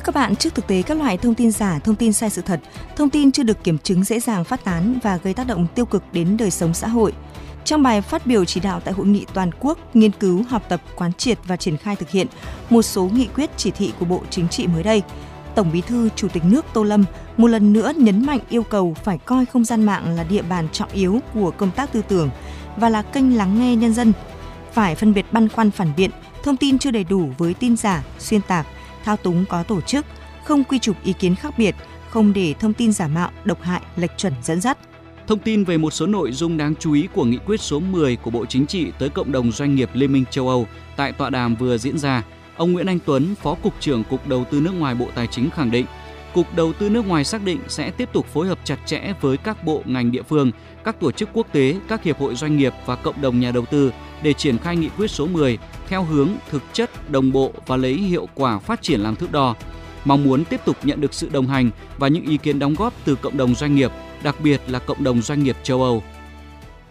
Thưa các bạn, trước thực tế các loại thông tin giả, thông tin sai sự thật, thông tin chưa được kiểm chứng dễ dàng phát tán và gây tác động tiêu cực đến đời sống xã hội. Trong bài phát biểu chỉ đạo tại Hội nghị toàn quốc nghiên cứu, học tập, quán triệt và triển khai thực hiện một số nghị quyết chỉ thị của Bộ Chính trị mới đây, Tổng Bí thư Chủ tịch nước Tô Lâm một lần nữa nhấn mạnh yêu cầu phải coi không gian mạng là địa bàn trọng yếu của công tác tư tưởng và là kênh lắng nghe nhân dân. Phải phân biệt băn khoăn phản biện, thông tin chưa đầy đủ với tin giả, xuyên tạc, thao túng có tổ chức, không quy chụp ý kiến khác biệt, không để thông tin giả mạo, độc hại, lệch chuẩn dẫn dắt. Thông tin về một số nội dung đáng chú ý của nghị quyết số 10 của Bộ Chính trị tới cộng đồng doanh nghiệp Liên minh châu Âu tại tọa đàm vừa diễn ra, ông Nguyễn Anh Tuấn, Phó Cục trưởng Cục Đầu tư nước ngoài Bộ Tài chính khẳng định, Cục Đầu tư nước ngoài xác định sẽ tiếp tục phối hợp chặt chẽ với các bộ ngành địa phương, các tổ chức quốc tế, các hiệp hội doanh nghiệp và cộng đồng nhà đầu tư để triển khai nghị quyết số 10 theo hướng thực chất, đồng bộ và lấy hiệu quả phát triển làm thước đo. Mong muốn tiếp tục nhận được sự đồng hành và những ý kiến đóng góp từ cộng đồng doanh nghiệp, đặc biệt là cộng đồng doanh nghiệp châu Âu.